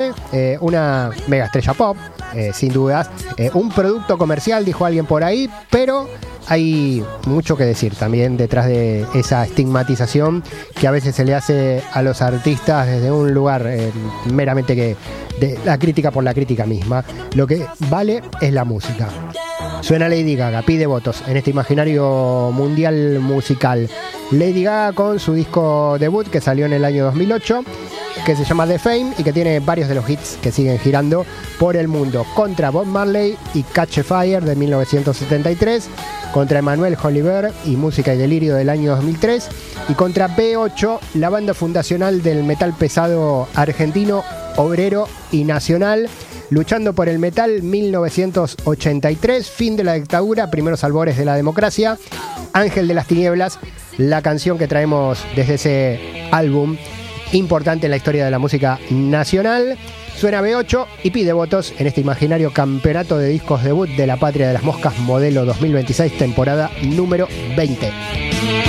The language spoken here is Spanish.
Una mega estrella pop, sin dudas. Un producto comercial, dijo alguien por ahí, pero hay mucho que decir también detrás de esa estigmatización que a veces se le hace a los artistas desde un lugar meramente que de la crítica por la crítica misma. Lo que vale es la música. Suena Lady Gaga, pide votos en este imaginario mundial musical. Lady Gaga con su disco debut que salió en el año 2008, que se llama The Fame y que tiene varios de los hits que siguen girando por el mundo. Contra Bob Marley y Catch a Fire de 1973, contra Emanuel Oliver y Música y Delirio del año 2003, y contra B8, la banda fundacional del metal pesado argentino, obrero y nacional, luchando por el metal, 1983, fin de la dictadura, primeros albores de la democracia, Ángel de las Tinieblas, la canción que traemos desde ese álbum importante en la historia de la música nacional. Suena B8 y pide votos en este imaginario campeonato de discos debut de la Patria de las Moscas, modelo 2026, temporada número 20.